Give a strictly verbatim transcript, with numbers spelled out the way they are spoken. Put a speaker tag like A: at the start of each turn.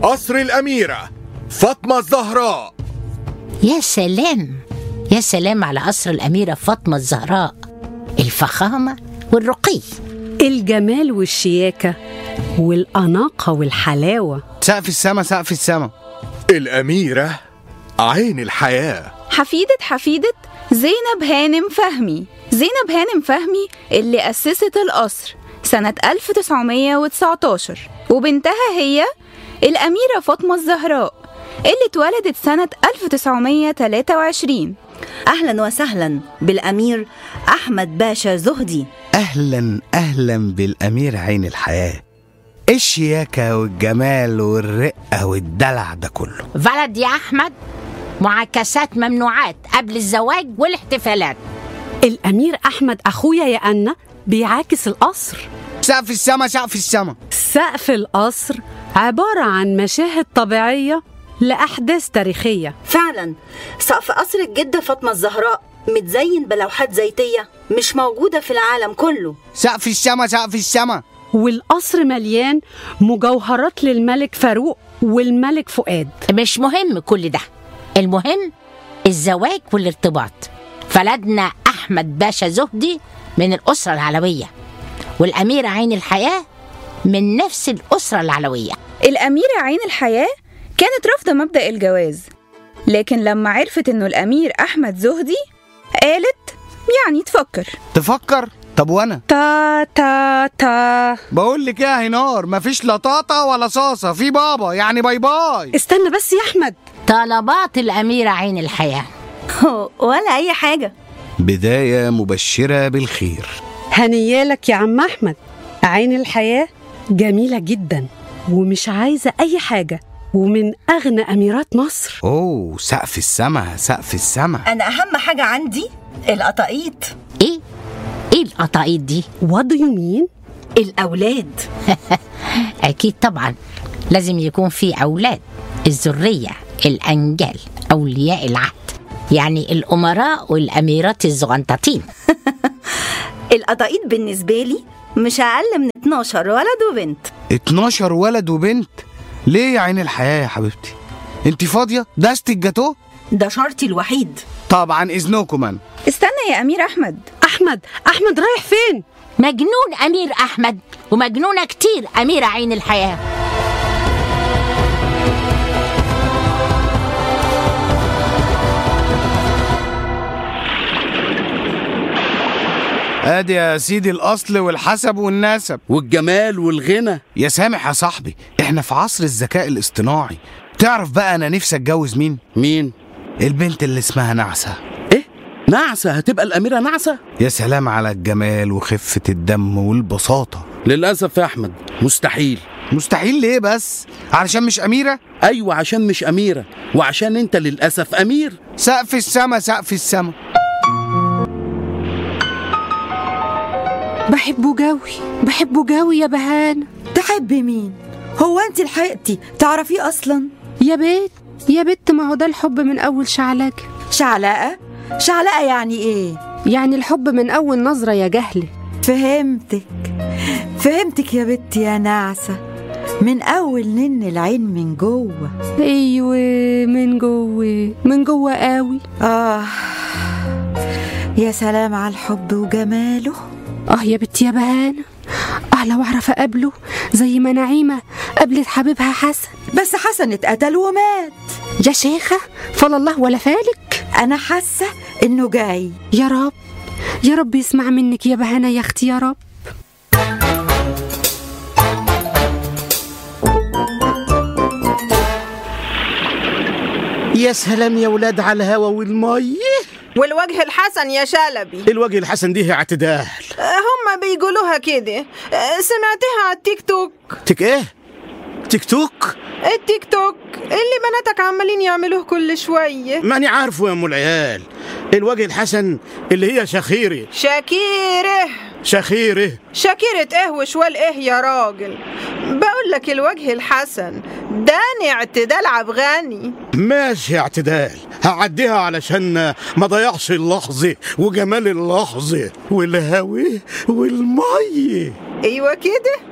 A: قصر الأميرة فاطمة الزهراء.
B: يا سلام، يا سلام على قصر الأميرة فاطمة الزهراء، الفخامة والرقي،
C: الجمال والشياكة والأناقة والحلاوة.
D: سقف السما سقف السما.
A: الأميرة عين الحياة.
E: حفيدة حفيدة زينب هانم فهمي. زينب هانم فهمي اللي أسست القصر سنة ألف وتسعمية وتسعتاشر، وبنتها هي الأميرة فاطمة الزهراء اللي اتولدت سنة ألف وتسعمية وتلاتة وعشرين.
F: أهلا وسهلا بالأمير أحمد باشا زهدي.
D: أهلا أهلا بالأمير عين الحياة. الشياكة والجمال والرقة والدلع ده كله.
B: ولد يا أحمد، معاكسات ممنوعات قبل الزواج والاحتفالات.
C: الأمير أحمد أخويا يا أنا بيعاكس القصر.
D: سقف السما سقف السما.
C: سقف القصر عبارة عن مشاهد طبيعية لأحداث تاريخية.
F: فعلا سقف قصر الجدة فاطمة الزهراء متزين بلوحات زيتية مش موجودة في العالم كله.
D: سقف السما سقف السما.
C: والقصر مليان مجوهرات للملك فاروق والملك فؤاد.
B: مش مهم كل ده، المهم الزواج والارتباط. فلدنا أحمد باشا زهدي من الأسرة العلوية، والأميرة عين الحياة من نفس الأسرة العلوية.
E: الأميرة عين الحياة كانت رافضة مبدأ الجواز، لكن لما عرفت إنه الأمير أحمد زهدي قالت يعني تفكر.
D: تفكر؟ طب وأنا؟
C: تا تا تا
D: بقول لك يا هنار، مفيش لا طاطا ولا صاصة، في بابا يعني باي باي.
C: استنى بس يا أحمد.
B: طلبات الأميرة عين الحياة
F: ولا أي حاجة.
D: بداية مبشرة بالخير.
C: هنيالك يا عم أحمد. عين الحياة جميلة جدا ومش عايزة أي حاجة، ومن أغنى أميرات مصر.
D: أوه، سقف السما سقف السما.
F: أنا أهم حاجة عندي القطاقيط.
B: إيه؟ إيه القطاقيط دي؟
C: What do you mean؟
F: الأولاد.
B: أكيد طبعا لازم يكون في أولاد، الذرية، الأنجال، أولياء العهد، يعني الأمراء والأميرات الزغنطتين.
F: القطاقيط بالنسبة لي مش أقل من اتناشر ولد وبنت.
D: اتناشر ولد وبنت؟ ليه يا عين الحياة يا حبيبتي؟ انت فاضية؟ دست الجاتوه؟
F: ده شرطي الوحيد.
D: طبعا إذنكم أنا.
E: استنى يا أمير أحمد.
C: أحمد أحمد رايح فين؟
B: مجنون أمير أحمد، ومجنونة كتير أميرة عين الحياة.
D: ادي يا سيدي الأصل والحسب والنسب
G: والجمال والغنى.
D: يا سامح يا صاحبي، احنا في عصر الذكاء الاصطناعي. تعرف بقى أنا نفسي أتجوز مين؟
G: مين؟
D: البنت اللي اسمها نعسة.
G: إيه؟ نعسة؟ هتبقى الأميرة نعسة؟
D: يا سلام على الجمال وخفة الدم والبساطة.
G: للأسف يا أحمد مستحيل.
D: مستحيل ليه بس؟ علشان مش أميرة؟
G: أيوة عشان مش أميرة، وعشان أنت للأسف أمير.
D: سقف السما سقف السما.
H: بحبه جوي بحبه جوي يا بهانة.
I: تحبي مين؟ هو انت لحقتي تعرفيه اصلا؟
H: يا بيت يا بت، ما هو ده الحب من اول شعلقة.
I: شعلقة؟ شعلقة يعني ايه؟
H: يعني الحب من اول نظرة يا جهلة.
I: فهمتك فهمتك يا بت يا نعسة، من اول نن العين من جوه.
H: ايوه من جوه من جوه قوي.
I: اه يا سلام على الحب وجماله.
H: اه يا بنتي يا بهانة، اه لو اعرف اقابله زي ما نعيمة قابلت حبيبها حسن.
I: بس حسن اتقتل ومات
H: يا شيخة، فلا الله ولا فالك.
I: انا حاسة انه جاي.
H: يا رب يا رب يسمع منك يا بهانة يا اختي يا رب.
J: يا سلام يا ولاد على الهوا والمي
K: والوجه الحسن يا شلبي.
J: الوجه الحسن دي اعتدال،
K: هم بيقولوها كده، سمعتها على التيك توك.
J: تيك ايه؟ تيك توك؟
K: التيك توك اللي بناتك عمالين يعملوه كل شوية.
J: ماني عارفه يا ام العيال. الوجه الحسن اللي هي شخيري.
K: شاكيره
J: شخيره
K: شاكيرة ايه وشوال ايه يا راجل؟ بقول لك الوجه الحسن ده اعتدال عبغاني.
J: ماشي اعتدال، هعديها علشان ما ضيعش اللحظة وجمال اللحظة والهوي والمي.
K: ايوه كده.